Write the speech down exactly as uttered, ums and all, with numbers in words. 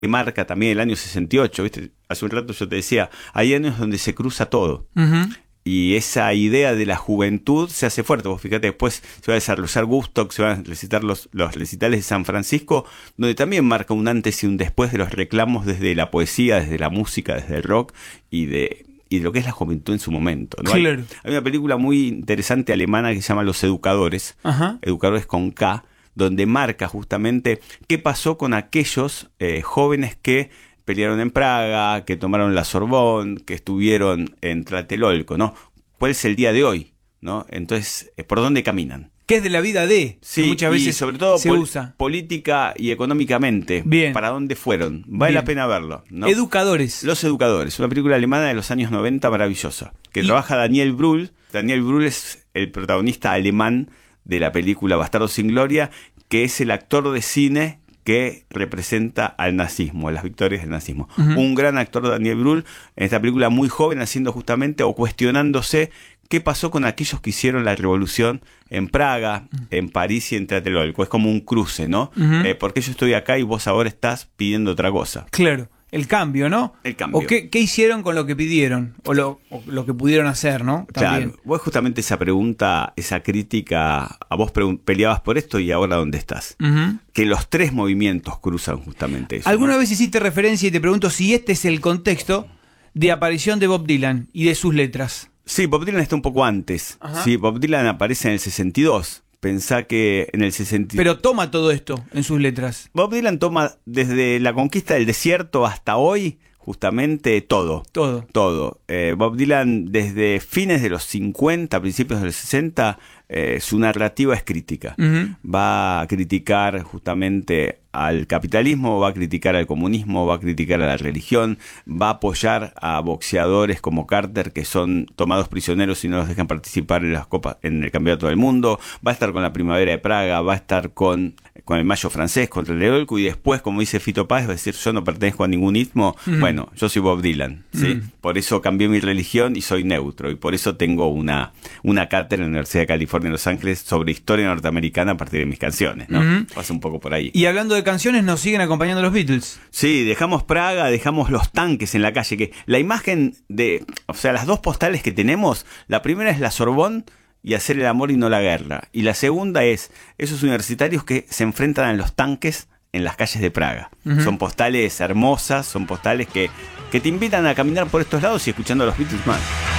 que marca también el año sesenta y ocho, ¿viste? Hace un rato yo te decía, hay años donde se cruza todo. Uh-huh. Y esa idea de la juventud se hace fuerte. Vos fíjate, después se va a desarrollar Woodstock, se van a recitar los, los recitales de San Francisco, donde también marca un antes y un después de los reclamos desde la poesía, desde la música, desde el rock y de, y de lo que es la juventud en su momento, ¿no? Claro. Hay, hay una película muy interesante alemana que se llama Los Educadores, uh-huh. Educadores con K, donde marca justamente qué pasó con aquellos eh, jóvenes que pelearon en Praga, que tomaron la Sorbonne, que estuvieron en Tlatelolco, ¿no? ¿Cuál es el día de hoy? ¿No? Entonces, ¿por dónde caminan? ¿Qué es de la vida de? Sí, que muchas veces y sobre todo se pol- usa. política y económicamente. Bien. ¿Para dónde fueron? Vale Bien. la pena verlo, ¿no? Educadores. Los Educadores, una película alemana de los años noventa maravillosa, que Y- trabaja Daniel Brühl. Daniel Brühl es el protagonista alemán de la película Bastardos sin Gloria, que es el actor de cine que representa al nazismo, a las victorias del nazismo. Uh-huh. Un gran actor, Daniel Brühl, en esta película muy joven, haciendo justamente o cuestionándose qué pasó con aquellos que hicieron la revolución en Praga, uh-huh. en París y en Tlatelolco. Es como un cruce, ¿no? Uh-huh. Eh, porque yo estoy acá y vos ahora estás pidiendo otra cosa. Claro. El cambio, ¿no? El cambio. O qué, qué hicieron con lo que pidieron, o lo, o lo que pudieron hacer, ¿no? También. Claro, vos justamente esa pregunta, esa crítica, a vos pregun- peleabas por esto y ahora ¿dónde estás? Uh-huh. Que los tres movimientos cruzan justamente eso. ¿Alguna ¿no? vez hiciste referencia y te pregunto si este es el contexto de aparición de Bob Dylan y de sus letras? Sí, Bob Dylan está un poco antes. Ajá. Sí, Bob Dylan aparece en el sesenta y dos. Pensá que en el sesenta... Pero toma todo esto en sus letras. Bob Dylan toma desde la conquista del desierto hasta hoy, justamente todo. Todo. Todo. Eh, Bob Dylan, desde fines de los cincuenta, principios de los sesenta, eh, su narrativa es crítica. Uh-huh. Va a criticar justamente al capitalismo, va a criticar al comunismo, va a criticar a la religión, va a apoyar a boxeadores como Carter que son tomados prisioneros y no los dejan participar en las copas, en el campeonato del mundo, va a estar con la primavera de Praga, va a estar con, con el mayo francés contra el Tlatelolco y después, como dice Fito Páez, va a decir yo no pertenezco a ningún istmo. Uh-huh. Bueno, yo soy Bob Dylan, ¿sí? Uh-huh. Por eso cambié mi religión y soy neutro y por eso tengo una, una cátedra en la Universidad de California en Los Ángeles sobre historia norteamericana a partir de mis canciones, ¿no? Uh-huh. Pasa un poco por ahí. Y hablando de canciones, nos siguen acompañando los Beatles. Sí, dejamos Praga, dejamos los tanques en la calle, que la imagen de, o sea, las dos postales que tenemos, la primera es la Sorbonne y hacer el amor y no la guerra, y la segunda es esos universitarios que se enfrentan a los tanques en las calles de Praga. Uh-huh. Son postales hermosas, son postales que, que te invitan a caminar por estos lados y escuchando a los Beatles más.